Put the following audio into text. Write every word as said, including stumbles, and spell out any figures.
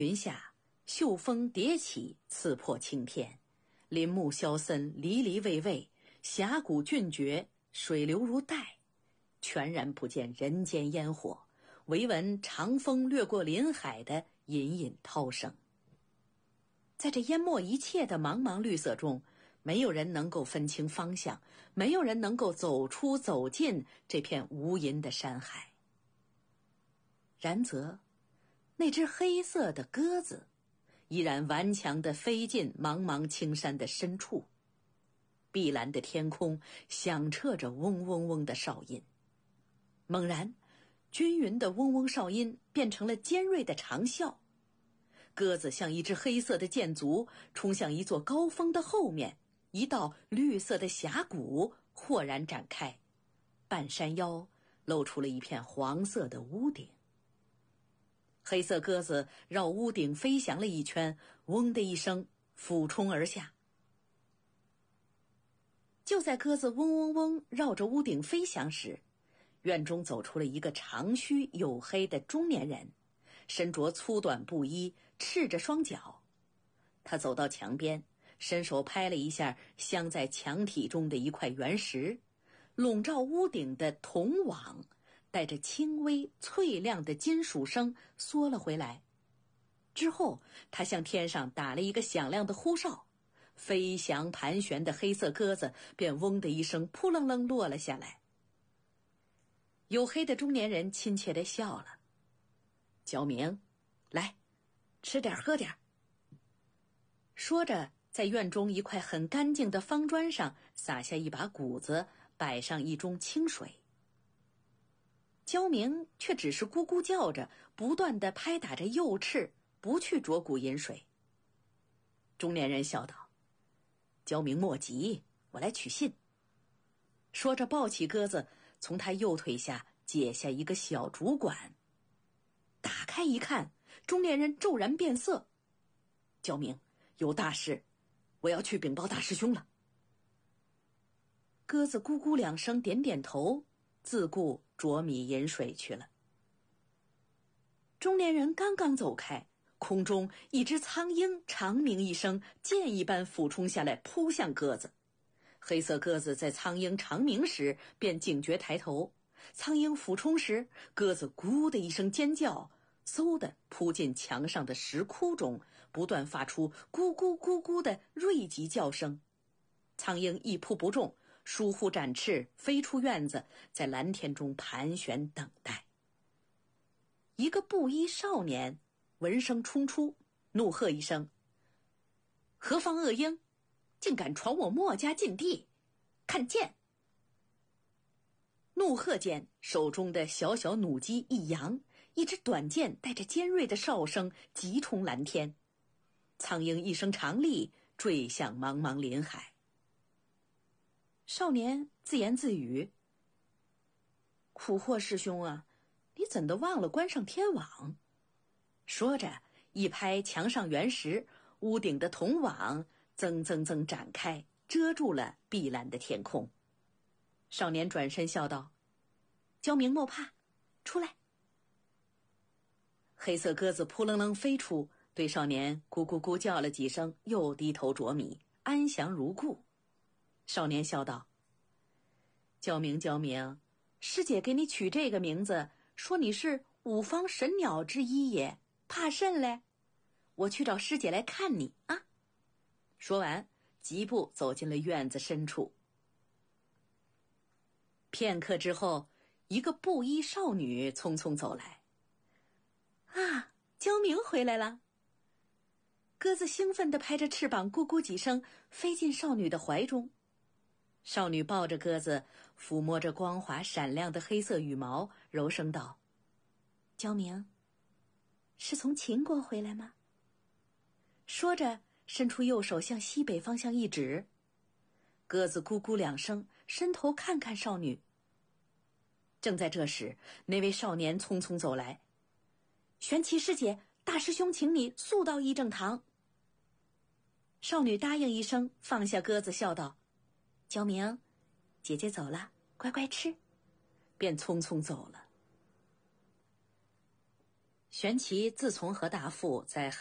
云下，秀峰迭起，刺破青天。林木萧森，离离蔚蔚，峡谷峻绝，水流如带。全然不见人间烟火，唯闻长风掠过林海的隐隐涛声。在这淹没一切的茫茫绿色中，没有人能够分清方向，没有人能够走出走进这片无垠的山海。然则那只黑色的鸽子依然顽强地飞进茫茫青山的深处，碧蓝的天空响彻着嗡嗡嗡的哨音。猛然，均匀的嗡嗡哨音变成了尖锐的长啸，鸽子像一只黑色的箭足冲向一座高峰的后面，一道绿色的峡谷豁然展开，半山腰露出了一片黄色的屋顶。黑色鸽子绕屋顶飞翔了一圈，嗡的一声俯冲而下。就在鸽子嗡嗡嗡绕着屋顶飞翔时，院中走出了一个长须黝黑的中年人，身着粗短布衣，赤着双脚。他走到墙边，伸手拍了一下镶在墙体中的一块原石，笼罩屋顶的铜网带着轻微脆亮的金属声缩了回来。之后他向天上打了一个响亮的呼哨，飞翔盘旋的黑色鸽子便嗡的一声扑棱棱落了下来。黝黑的中年人亲切地笑了：“焦明，来，吃点喝点。”说着在院中一块很干净的方砖上撒下一把谷子，摆上一盅清水。焦明却只是咕咕叫着，不断地拍打着右翅，不去啄骨饮水。中年人笑道：“焦明莫急，我来取信。”说着抱起鸽子，从他右腿下解下一个小竹管，打开一看，中年人骤然变色：“焦明，有大事，我要去禀报大师兄了。”鸽子咕咕两声点点头，自顾啄米饮水去了。中年人刚刚走开，空中一只苍鹰长鸣一声，箭一般俯冲下来，扑向鸽子。黑色鸽子在苍鹰长鸣时便警觉抬头，苍鹰俯冲时，鸽子咕的一声尖叫，嗖的扑进墙上的石窟中，不断发出咕咕咕咕的锐疾叫声。苍鹰一扑不中，疏忽展翅飞出院子，在蓝天中盘旋等待。一个布衣少年闻声冲出，怒喝一声：“何方恶鹰，竟敢闯我墨家禁地，看剑！”怒喝间，手中的小小弩机一扬，一支短剑带着尖锐的哨声急冲蓝天。苍鹰一声长唳，坠向茫茫林海。少年自言自语：“苦货师兄啊，你怎的忘了关上天网？”说着一拍墙上原石，屋顶的铜网增增增展开，遮住了碧蓝的天空。少年转身笑道：“焦明莫怕，出来。”黑色鸽子扑棱棱飞出，对少年咕咕咕叫了几声，又低头啄米，安详如故。少年笑道：“焦明，焦明，师姐给你取这个名字，说你是五方神鸟之一也，怕甚嘞？我去找师姐来看你啊！”说完，疾步走进了院子深处。片刻之后，一个布衣少女匆匆走来。“啊，焦明回来了！”鸽子兴奋地拍着翅膀，咕咕几声，飞进少女的怀中。少女抱着鸽子，抚摸着光滑闪亮的黑色羽毛，柔声道：“焦明，是从秦国回来吗？”说着伸出右手向西北方向一指。鸽子咕咕两声，伸头看看少女。正在这时，那位少年匆匆走来：“玄奇师姐，大师兄请你速到议政堂。”少女答应一声，放下鸽子，笑道：“焦明，姐姐走了，乖乖吃。”便匆匆走了。 玄奇自从和大富在